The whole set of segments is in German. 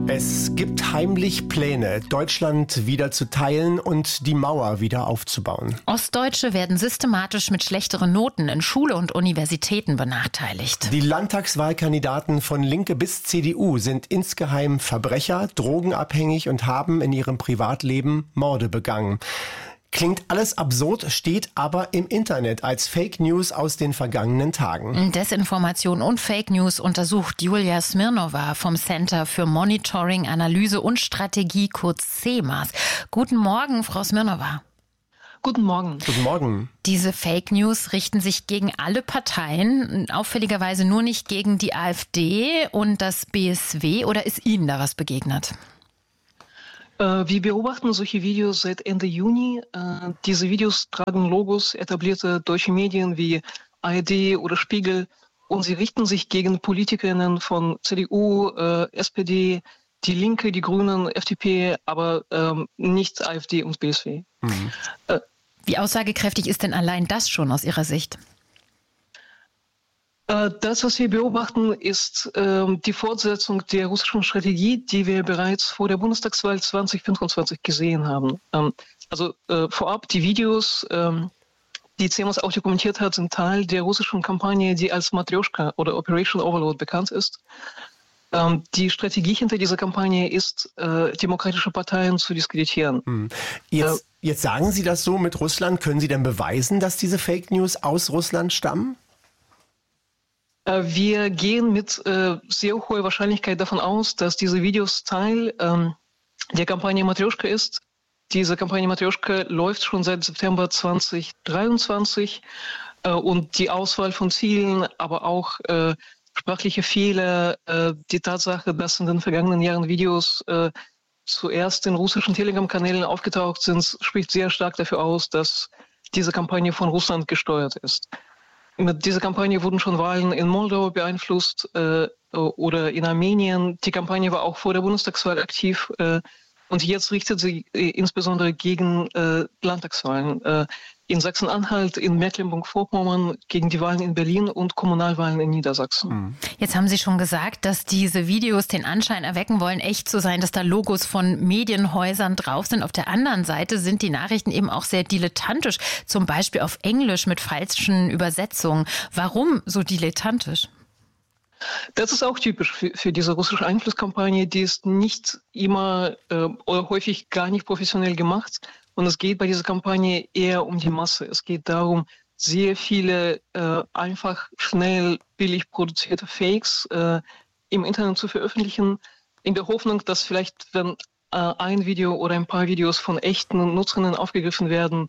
Es gibt heimlich Pläne, Deutschland wieder zu teilen und die Mauer wieder aufzubauen. Ostdeutsche werden systematisch mit schlechteren Noten in Schule und Universitäten benachteiligt. Die Landtagswahlkandidaten von Linke bis CDU sind insgeheim Verbrecher, drogenabhängig und haben in ihrem Privatleben Morde begangen. Klingt alles absurd, steht aber im Internet als Fake News aus den vergangenen Tagen. Desinformation und Fake News untersucht Julia Smirnova vom Center für Monitoring, Analyse und Strategie, kurz CEMAS. Guten Morgen, Frau Smirnova. Guten Morgen. Guten Morgen. Diese Fake News richten sich gegen alle Parteien, auffälligerweise nur nicht gegen die AfD und das BSW, oder ist Ihnen da was begegnet? Wir beobachten solche Videos seit Ende Juni. Diese Videos tragen Logos etablierter deutscher Medien wie ARD oder Spiegel und sie richten sich gegen Politikerinnen von CDU, SPD, die Linke, die Grünen, FDP, aber nicht AfD und BSW. Mhm. Wie aussagekräftig ist denn allein das schon aus Ihrer Sicht? Das, was wir beobachten, ist die Fortsetzung der russischen Strategie, die wir bereits vor der Bundestagswahl 2025 gesehen haben. Vorab, die Videos, die CEMAS auch dokumentiert hat, sind Teil der russischen Kampagne, die als Matrioshka oder Operation Overload bekannt ist. Die Strategie hinter dieser Kampagne ist, demokratische Parteien zu diskreditieren. Jetzt sagen Sie das so mit Russland. Können Sie denn beweisen, dass diese Fake News aus Russland stammen? Wir gehen mit sehr hoher Wahrscheinlichkeit davon aus, dass diese Videos Teil der Kampagne Matrioshka ist. Diese Kampagne Matrioshka läuft schon seit September 2023 und die Auswahl von Zielen, aber auch sprachliche Fehler, die Tatsache, dass in den vergangenen Jahren Videos zuerst in russischen Telegram-Kanälen aufgetaucht sind, spricht sehr stark dafür aus, dass diese Kampagne von Russland gesteuert ist. Mit dieser Kampagne wurden schon Wahlen in Moldau beeinflusst oder in Armenien. Die Kampagne war auch vor der Bundestagswahl aktiv und jetzt richtet sie insbesondere gegen Landtagswahlen in Sachsen-Anhalt, in Mecklenburg-Vorpommern, gegen die Wahlen in Berlin und Kommunalwahlen in Niedersachsen. Jetzt haben Sie schon gesagt, dass diese Videos den Anschein erwecken wollen, echt zu sein, dass da Logos von Medienhäusern drauf sind. Auf der anderen Seite sind die Nachrichten eben auch sehr dilettantisch, zum Beispiel auf Englisch mit falschen Übersetzungen. Warum so dilettantisch? Das ist auch typisch für diese russische Einflusskampagne. Die ist nicht immer oder häufig gar nicht professionell gemacht. Und es geht bei dieser Kampagne eher um die Masse. Es geht darum, sehr viele einfach, schnell, billig produzierte Fakes im Internet zu veröffentlichen, in der Hoffnung, dass vielleicht, wenn ein Video oder ein paar Videos von echten Nutzerinnen aufgegriffen werden,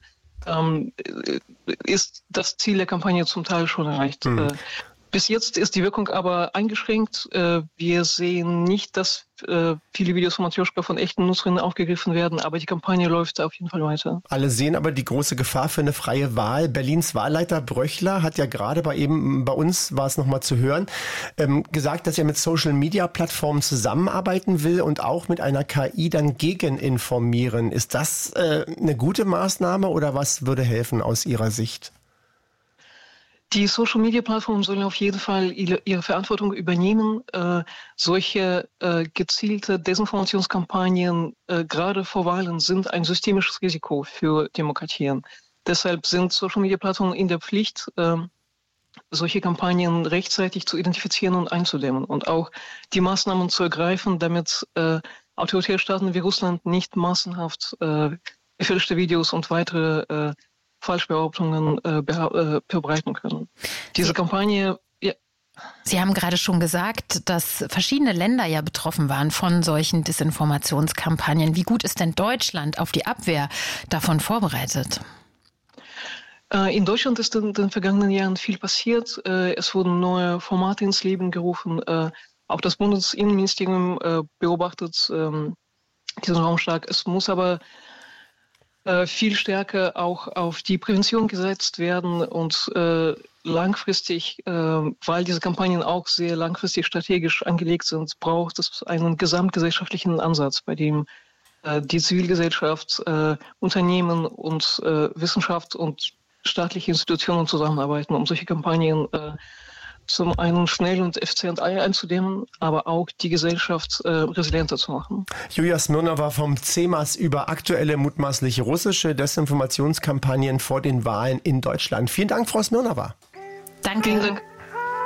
ist das Ziel der Kampagne zum Teil schon erreicht. Bis jetzt ist die Wirkung aber eingeschränkt. Wir sehen nicht, dass viele Videos von Matrioshka von echten Nutzerinnen aufgegriffen werden, aber die Kampagne läuft auf jeden Fall weiter. Alle sehen aber die große Gefahr für eine freie Wahl. Berlins Wahlleiter Bröchler hat ja gerade bei uns, war es nochmal zu hören, gesagt, dass er mit Social-Media-Plattformen zusammenarbeiten will und auch mit einer KI dann gegeninformieren. Ist das eine gute Maßnahme oder was würde helfen aus Ihrer Sicht? Die Social-Media-Plattformen sollen auf jeden Fall ihre Verantwortung übernehmen. Solche gezielte Desinformationskampagnen gerade vor Wahlen sind ein systemisches Risiko für Demokratien. Deshalb sind Social-Media-Plattformen in der Pflicht, solche Kampagnen rechtzeitig zu identifizieren und einzudämmen und auch die Maßnahmen zu ergreifen, damit autoritäre Staaten wie Russland nicht massenhaft gefälschte Videos und weitere Falschbehauptungen verbreiten können. Diese Kampagne... Ja. Sie haben gerade schon gesagt, dass verschiedene Länder ja betroffen waren von solchen Desinformationskampagnen. Wie gut ist denn Deutschland auf die Abwehr davon vorbereitet? In Deutschland ist in den vergangenen Jahren viel passiert. Es wurden neue Formate ins Leben gerufen. Auch das Bundesinnenministerium beobachtet diesen Raum stark. Es muss aber viel stärker auch auf die Prävention gesetzt werden und langfristig, weil diese Kampagnen auch sehr langfristig strategisch angelegt sind, braucht es einen gesamtgesellschaftlichen Ansatz, bei dem die Zivilgesellschaft, Unternehmen und Wissenschaft und staatliche Institutionen zusammenarbeiten, um solche Kampagnen zum einen schnell und effizient einzudämmen, aber auch die Gesellschaft resilienter zu machen. Julia Smirnova vom CEMAS über aktuelle mutmaßlich russische Desinformationskampagnen vor den Wahlen in Deutschland. Vielen Dank, Frau Smirnova. Danke. Vielen Dank.